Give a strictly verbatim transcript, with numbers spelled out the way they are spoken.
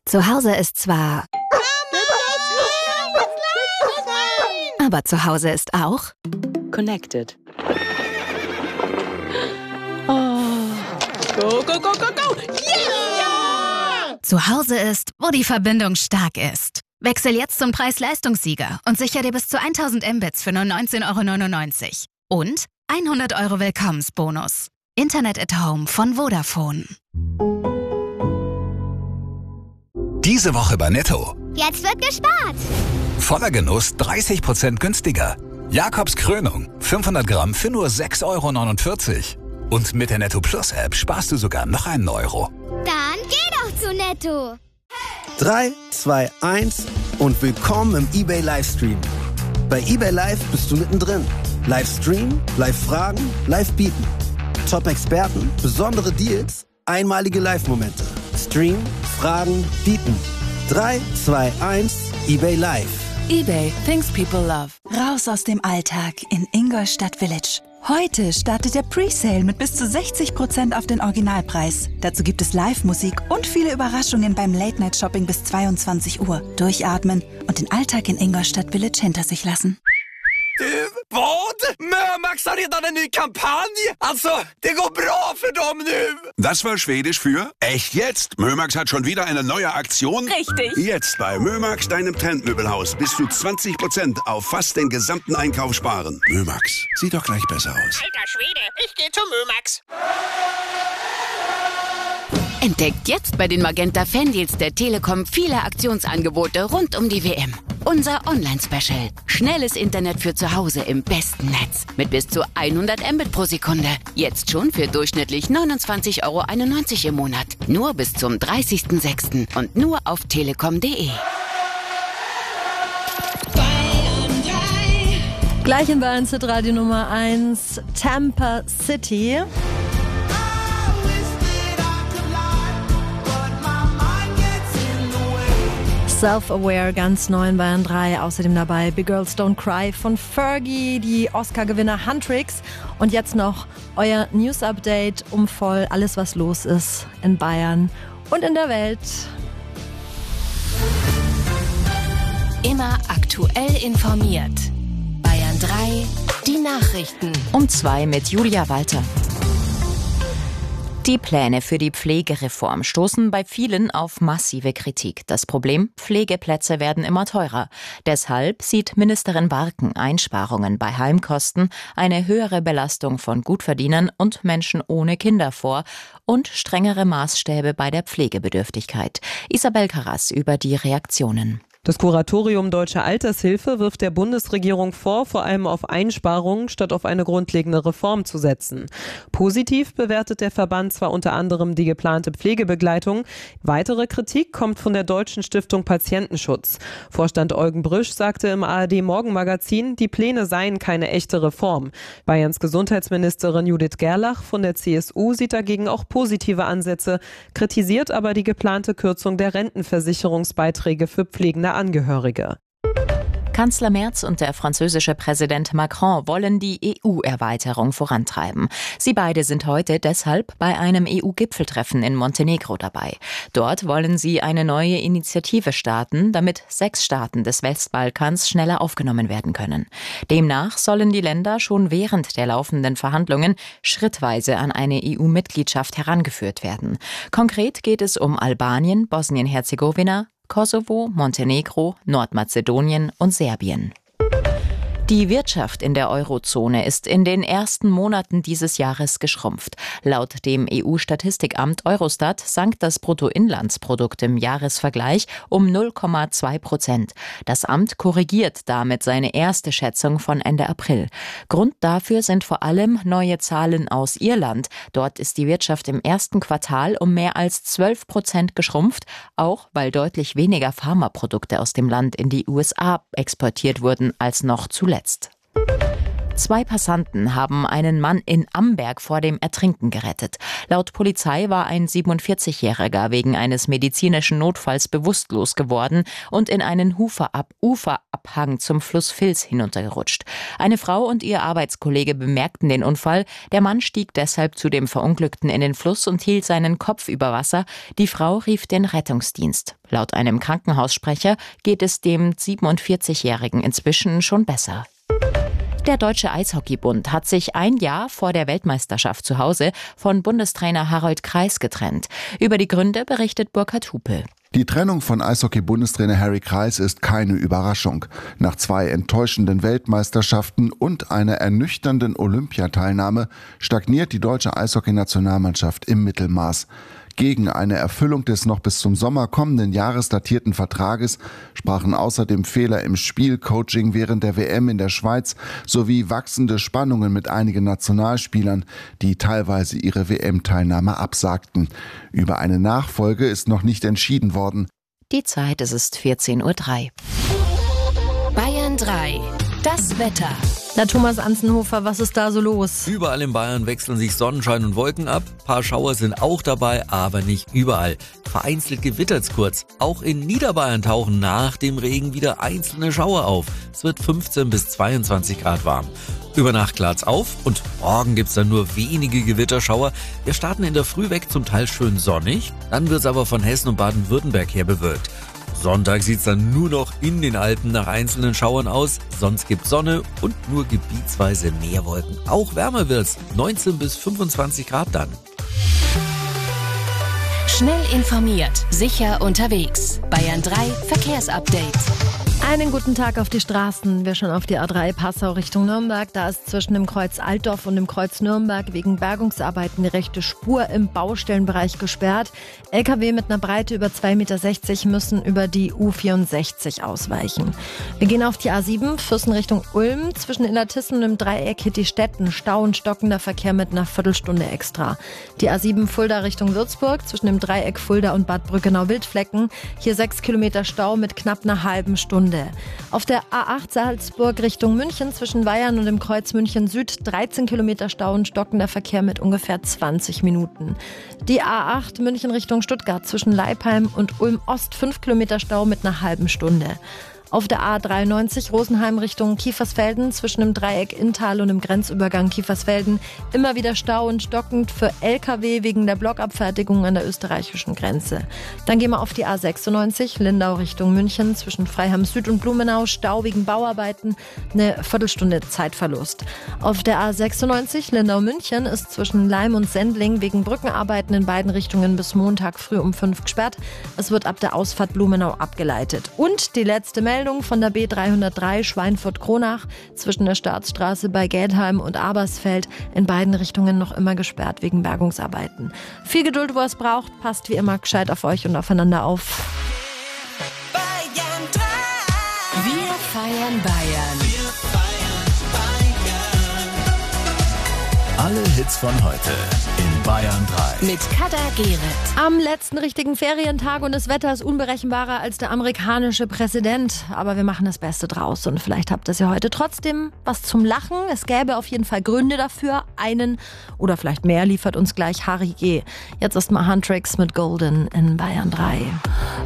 Zu Hause ist zwar... Aber zu Hause ist auch... Connected. Oh. Go, go, go, go, go! Yeah! Zu Hause ist, wo die Verbindung stark ist. Wechsel jetzt zum Preis-Leistungssieger und sicher dir bis zu tausend Mbits für nur neunzehn Euro neunundneunzig. Und hundert Euro Willkommensbonus. Internet at Home von Vodafone. Diese Woche bei Netto. Jetzt wird gespart. Voller Genuss dreißig Prozent günstiger. Jakobs Krönung fünfhundert Gramm für nur sechs Euro neunundvierzig. Und mit der Netto Plus App sparst du sogar noch einen Euro. Dann geh doch zu Netto. drei, zwei, eins und willkommen im eBay Livestream. Bei eBay Live bist du mittendrin. Livestream, Live-Fragen, Live-Bieten. Top-Experten, besondere Deals, einmalige Live-Momente. Stream, Fragen, Bieten. drei, zwei, eins, eBay Live. eBay, things people love. Raus aus dem Alltag in Ingolstadt Village. Heute startet der Presale mit bis zu sechzig Prozent auf den Originalpreis. Dazu gibt es Live-Musik und viele Überraschungen beim Late-Night-Shopping bis zweiundzwanzig Uhr. Durchatmen und den Alltag in Ingolstadt Village hinter sich lassen. Du, vad? Mömax har redan en ny kampanj! Alltså, det går bra för dem nu! Das war Schwedisch für echt jetzt. Mömax hat schon wieder eine neue Aktion. Richtig. Jetzt bei Mömax, deinem Trendmöbelhaus, bis zu zwanzig Prozent auf fast den gesamten Einkauf sparen. Mömax, sieht doch gleich besser aus. Alter Schwede, ich geh zu Mömax. Entdeckt jetzt bei den Magenta Fandeals der Telekom viele Aktionsangebote rund um die W M. Unser Online-Special. Schnelles Internet für zu Hause im besten Netz. Mit bis zu hundert Mbit pro Sekunde. Jetzt schon für durchschnittlich neunundzwanzig Euro einundneunzig im Monat. Nur bis zum dreißigsten sechsten und nur auf telekom punkt de. Gleich in Bayern Radio Nummer eins, Tampa City. Self-Aware, ganz neu in Bayern drei. Außerdem dabei Big Girls Don't Cry von Fergie, die Oscar-Gewinner Huntrix. Und jetzt noch euer News-Update um voll alles, was los ist in Bayern und in der Welt. Immer aktuell informiert. Bayern drei, die Nachrichten. Um zwei mit Julia Walter. Die Pläne für die Pflegereform stoßen bei vielen auf massive Kritik. Das Problem: Pflegeplätze werden immer teurer. Deshalb sieht Ministerin Barken Einsparungen bei Heimkosten, eine höhere Belastung von Gutverdienern und Menschen ohne Kinder vor und strengere Maßstäbe bei der Pflegebedürftigkeit. Isabel Karras über die Reaktionen. Das Kuratorium Deutsche Altershilfe wirft der Bundesregierung vor, vor allem auf Einsparungen statt auf eine grundlegende Reform zu setzen. Positiv bewertet der Verband zwar unter anderem die geplante Pflegebegleitung. Weitere Kritik kommt von der Deutschen Stiftung Patientenschutz. Vorstand Eugen Brüsch sagte im A R D-Morgenmagazin, die Pläne seien keine echte Reform. Bayerns Gesundheitsministerin Judith Gerlach von der C S U sieht dagegen auch positive Ansätze, kritisiert aber die geplante Kürzung der Rentenversicherungsbeiträge für pflegende Angehörige. Kanzler Merz und der französische Präsident Macron wollen die E U-Erweiterung vorantreiben. Sie beide sind heute deshalb bei einem E U-Gipfeltreffen in Montenegro dabei. Dort wollen sie eine neue Initiative starten, damit sechs Staaten des Westbalkans schneller aufgenommen werden können. Demnach sollen die Länder schon während der laufenden Verhandlungen schrittweise an eine E U-Mitgliedschaft herangeführt werden. Konkret geht es um Albanien, Bosnien-Herzegowina, Kosovo, Montenegro, Nordmazedonien und Serbien. Die Wirtschaft in der Eurozone ist in den ersten Monaten dieses Jahres geschrumpft. Laut dem E U-Statistikamt Eurostat sank das Bruttoinlandsprodukt im Jahresvergleich um null Komma zwei Prozent. Das Amt korrigiert damit seine erste Schätzung von Ende April. Grund dafür sind vor allem neue Zahlen aus Irland. Dort ist die Wirtschaft im ersten Quartal um mehr als zwölf Prozent geschrumpft, auch weil deutlich weniger Pharmaprodukte aus dem Land in die U S A exportiert wurden als noch zuletzt. Zwei Passanten haben einen Mann in Amberg vor dem Ertrinken gerettet. Laut Polizei war ein siebenundvierzigjähriger wegen eines medizinischen Notfalls bewusstlos geworden und in einen Uferab- Uferabhang zum Fluss Vils hinuntergerutscht. Eine Frau und ihr Arbeitskollege bemerkten den Unfall. Der Mann stieg deshalb zu dem Verunglückten in den Fluss und hielt seinen Kopf über Wasser. Die Frau rief den Rettungsdienst. Laut einem Krankenhaussprecher geht es dem siebenundvierzigjährigen inzwischen schon besser. Der Deutsche Eishockeybund hat sich ein Jahr vor der Weltmeisterschaft zu Hause von Bundestrainer Harold Kreis getrennt. Über die Gründe berichtet Burkhard Hupe. Die Trennung von Eishockey-Bundestrainer Harry Kreis ist keine Überraschung. Nach zwei enttäuschenden Weltmeisterschaften und einer ernüchternden Olympiateilnahme stagniert die deutsche Eishockey-Nationalmannschaft im Mittelmaß. Gegen eine Erfüllung des noch bis zum Sommer kommenden Jahres datierten Vertrages sprachen außerdem Fehler im Spielcoaching während der W M in der Schweiz sowie wachsende Spannungen mit einigen Nationalspielern, die teilweise ihre W M-Teilnahme absagten. Über eine Nachfolge ist noch nicht entschieden worden. Die Zeit, es ist vierzehn Uhr drei. Bayern drei. Das Wetter. Na, Thomas Anzenhofer, was ist da so los? Überall in Bayern wechseln sich Sonnenschein und Wolken ab. Ein paar Schauer sind auch dabei, aber nicht überall. Vereinzelt gewittert's kurz. Auch in Niederbayern tauchen nach dem Regen wieder einzelne Schauer auf. Es wird fünfzehn bis zweiundzwanzig Grad warm. Über Nacht klart's auf und morgen gibt's dann nur wenige Gewitterschauer. Wir starten in der Früh weg zum Teil schön sonnig. Dann wird's aber von Hessen und Baden-Württemberg her bewölkt. Sonntag sieht's dann nur noch in den Alpen nach einzelnen Schauern aus. Sonst gibt's Sonne und nur gebietsweise mehr Wolken. Auch wärmer wird's. neunzehn bis fünfundzwanzig Grad dann. Schnell informiert, sicher unterwegs. Bayern drei Verkehrsupdate. Einen guten Tag auf die Straßen. Wir schauen auf die A drei Passau Richtung Nürnberg. Da ist zwischen dem Kreuz Altdorf und dem Kreuz Nürnberg wegen Bergungsarbeiten die rechte Spur im Baustellenbereich gesperrt. L K W mit einer Breite über zwei Komma sechzig Meter müssen über die U vierundsechzig ausweichen. Wir gehen auf die A sieben, Füssen Richtung Ulm. Zwischen Illertissen und dem Dreieck Hittistetten Stau und stockender Verkehr mit einer Viertelstunde extra. Die A sieben Fulda Richtung Würzburg. Zwischen dem Dreieck Fulda und Bad Brückenau-Wildflecken. Hier sechs Kilometer Stau mit knapp einer halben Stunde. Auf der A acht Salzburg Richtung München zwischen Weyern und dem Kreuz München Süd dreizehn Kilometer Stau und stockender Verkehr mit ungefähr zwanzig Minuten. Die A acht München Richtung Stuttgart zwischen Leipheim und Ulm Ost fünf Kilometer Stau mit einer halben Stunde. Auf der A dreiundneunzig Rosenheim Richtung Kiefersfelden zwischen dem Dreieck Inntal und dem Grenzübergang Kiefersfelden immer wieder Stau und stockend für L K W wegen der Blockabfertigung an der österreichischen Grenze. Dann gehen wir auf die A sechsundneunzig Lindau Richtung München zwischen Freiham Süd und Blumenau Stau wegen Bauarbeiten, eine Viertelstunde Zeitverlust. Auf der A sechsundneunzig Lindau München ist zwischen Leim und Sendling wegen Brückenarbeiten in beiden Richtungen bis Montag früh um fünf gesperrt. Es wird ab der Ausfahrt Blumenau abgeleitet. Und die letzte Meldung von der B dreihundertdrei Schweinfurt-Kronach zwischen der Staatsstraße bei Geldheim und Abersfeld in beiden Richtungen noch immer gesperrt wegen Bergungsarbeiten. Viel Geduld, wo es braucht, passt wie immer gescheit auf euch und aufeinander auf. Bayern drei. Wir feiern Bayern. Wir feiern Bayern. Alle Hits von heute in Bayern drei. Mit Kader Gerrit. Am letzten richtigen Ferientag und das Wetter ist unberechenbarer als der amerikanische Präsident. Aber wir machen das Beste draus und vielleicht habt ihr ja heute trotzdem was zum Lachen. Es gäbe auf jeden Fall Gründe dafür. Einen oder vielleicht mehr liefert uns gleich Harry G. Jetzt ist mal Huntrix mit Golden in Bayern drei.